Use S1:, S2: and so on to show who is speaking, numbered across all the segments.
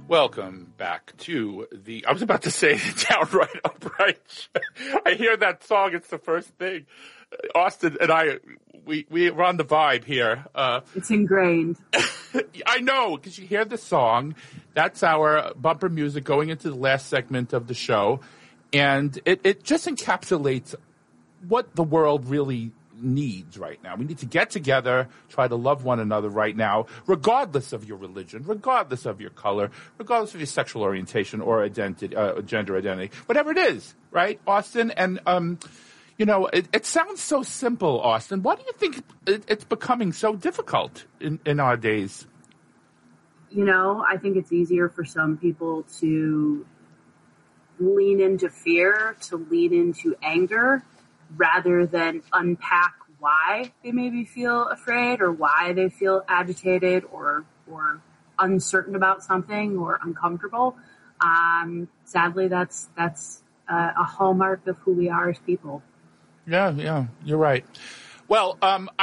S1: Welcome back to I was about to say Downright Upright. I hear that song. It's the first thing. Austin and I, we're on the vibe here.
S2: It's ingrained.
S1: I know, because you hear the song. That's our bumper music going into the last segment of the show. And it just encapsulates what the world really needs right now. We need to get together, try to love one another right now, regardless of your religion, regardless of your color, regardless of your sexual orientation or identity, gender identity, whatever it is, right, Austin? And, it sounds so simple, Austin. Why do you think it's becoming so difficult in our days?
S2: I think it's easier for some people to lean into fear, to lean into anger, rather than unpack why they maybe feel afraid or why they feel agitated or uncertain about something or uncomfortable. Sadly, that's a hallmark of who we are as people.
S1: Yeah, you're right. Well,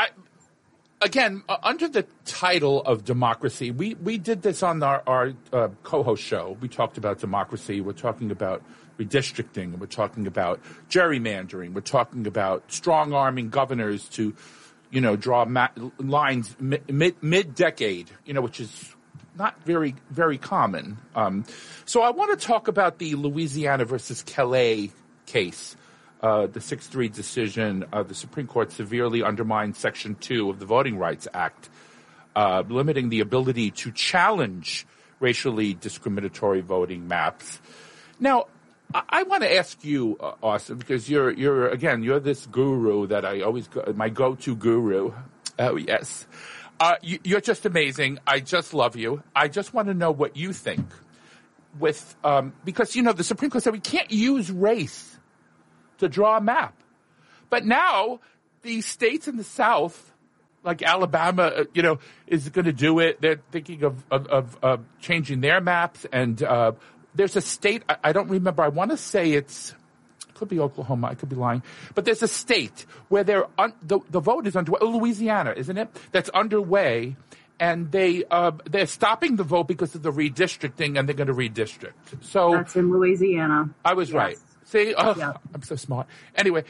S1: under the title of democracy, we did this on our co-host show. We talked about democracy. We're talking about redistricting. We're talking about gerrymandering. We're talking about strong-arming governors to, draw lines mid-decade, which is not very, very common. So I want to talk about the Louisiana versus Calais case. The 6-3 decision of the Supreme Court severely undermined Section 2 of the Voting Rights Act, limiting the ability to challenge racially discriminatory voting maps. Now, I want to ask you, Austin, because you're this guru that I always my go-to guru. Oh, yes. You're just amazing. I just love you. I just want to know what you think because, the Supreme Court said we can't use race to draw a map. But now the states in the South, like Alabama, is going to do it. They're thinking of changing their maps. And there's a state, I don't remember, I want to say it could be Oklahoma, I could be lying. But there's a state where the vote is underway, Louisiana, isn't it? That's underway. And they're stopping the vote because of the redistricting, and they're going to redistrict. So
S2: that's in Louisiana.
S1: I was right. See, yeah. I'm so smart. Anyway,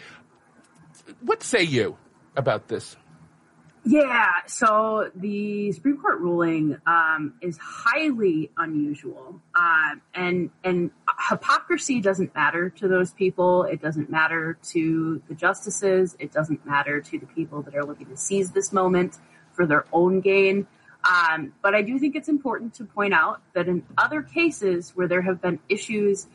S1: what say you about this?
S2: Yeah, so the Supreme Court ruling is highly unusual, and hypocrisy doesn't matter to those people. It doesn't matter to the justices. It doesn't matter to the people that are looking to seize this moment for their own gain. But I do think it's important to point out that in other cases where there have been issues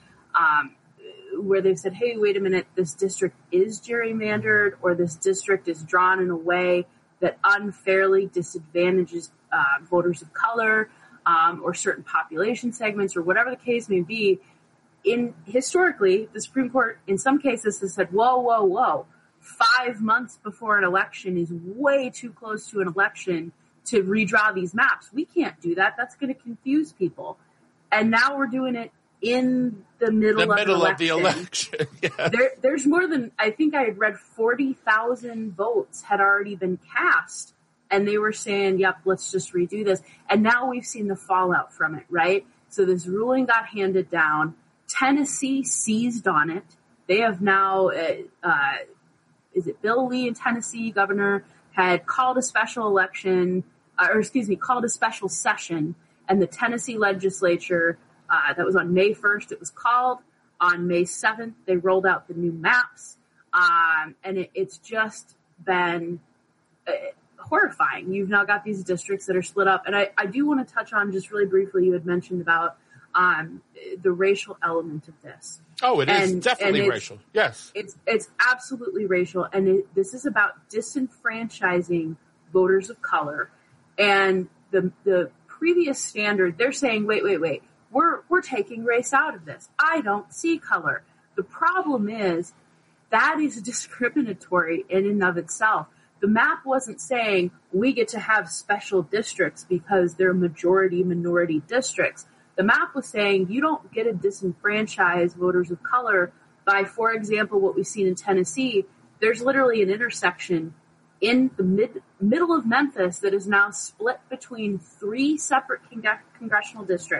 S2: where they've said, hey, wait a minute, this district is gerrymandered or this district is drawn in a way that unfairly disadvantages voters of color or certain population segments or whatever the case may be. Historically, the Supreme Court in some cases has said, whoa, 5 months before an election is way too close to an election to redraw these maps. We can't do that. That's going to confuse people. And now we're doing it in the middle of the election. Yeah. There's more than, I think I had read 40,000 votes had already been cast. And they were saying, yep, let's just redo this. And now we've seen the fallout from it, right? So this ruling got handed down. Tennessee seized on it. They have now, is it Bill Lee in Tennessee, governor, had called a special election, called a special session. And the Tennessee legislature, that was on May 1st, it was called. On May 7th, they rolled out the new maps. And it's just been horrifying. You've now got these districts that are split up. And I do want to touch on, just really briefly, you had mentioned about the racial element of this.
S1: Oh, it is definitely racial. Yes.
S2: It's absolutely racial. And this is about disenfranchising voters of color. And the previous standard, they're saying, wait. We're taking race out of this. I don't see color. The problem is that is discriminatory in and of itself. The map wasn't saying we get to have special districts because they're majority-minority districts. The map was saying you don't get to disenfranchise voters of color by, for example, what we've seen in Tennessee. There's literally an intersection in the middle of Memphis that is now split between 3 separate congressional districts.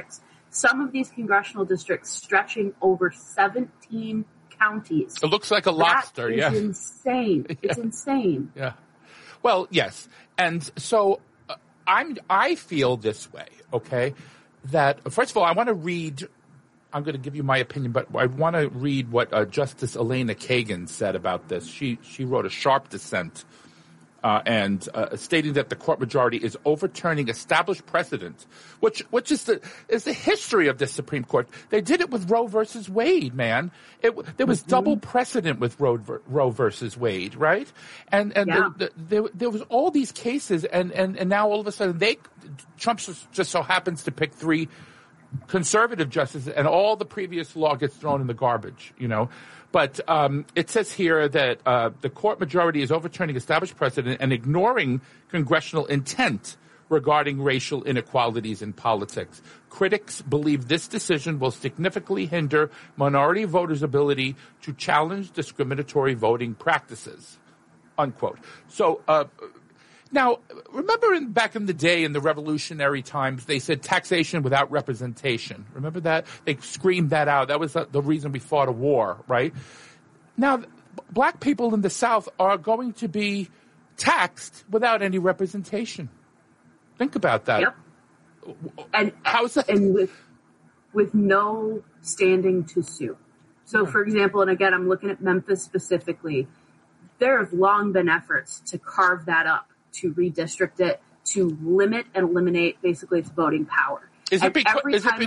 S2: Some of these congressional districts stretching over 17 counties.
S1: It looks like a lobster.
S2: That is insane. Yeah. It's insane.
S1: Yeah. Well, yes. And so I feel this way, okay, that, first of all, I want to read, I'm going to give you my opinion, but I want to read what Justice Elena Kagan said about this. She wrote a sharp dissent and stating that the court majority is overturning established precedent, which is the history of the Supreme Court. They did it with Roe versus Wade, man. There was double precedent with Roe versus Wade, right? And there was all these cases, and now all of a sudden Trump just so happens to pick 3 conservative justices, and all the previous law gets thrown in the garbage, you know. But it says here that the court majority is overturning established precedent and ignoring congressional intent regarding racial inequalities in politics. Critics believe this decision will significantly hinder minority voters' ability to challenge discriminatory voting practices, unquote. So now, remember back in the day in the revolutionary times, they said taxation without representation. Remember that? They screamed that out. That was the reason we fought a war, right? Now, black people in the South are going to be taxed without any representation. Think about that.
S2: Yep. And
S1: how's that?
S2: And with no standing to sue. So, for example, and again, I'm looking at Memphis specifically, there have long been efforts to carve that up, to redistrict it, to limit and eliminate basically its voting power.
S1: Is it because,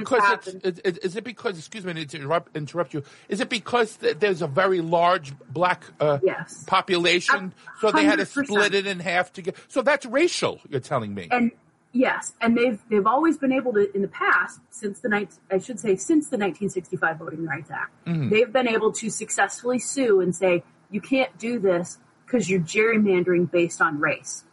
S1: excuse me to interrupt you, is it because there's a very large black population, so they had to split it in half to get, so that's racial, you're telling me?
S2: And yes, and they've always been able to, in the past, since the 1965 Voting Rights Act, they've been able to successfully sue and say, you can't do this because you're gerrymandering based on race.